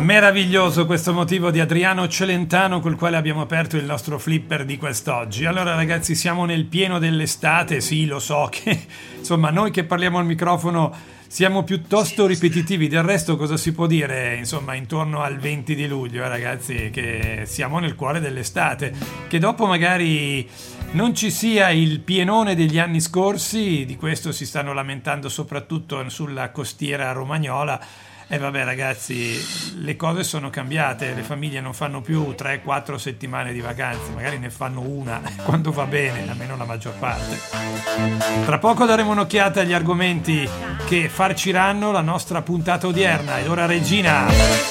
Meraviglioso questo motivo di Adriano Celentano col quale abbiamo aperto il nostro flipper di quest'oggi. Allora ragazzi, siamo nel pieno dell'estate, sì lo so che insomma noi che parliamo al microfono siamo piuttosto ripetitivi, del resto cosa si può dire insomma intorno al 20 di luglio ragazzi, che siamo nel cuore dell'estate, che dopo magari non ci sia il pienone degli anni scorsi, di questo si stanno lamentando soprattutto sulla costiera romagnola. E vabbè ragazzi, le cose sono cambiate, le famiglie non fanno più 3-4 settimane di vacanze, magari ne fanno una quando va bene, almeno la maggior parte. Tra poco daremo un'occhiata agli argomenti che farciranno la nostra puntata odierna. Ed ora Regina.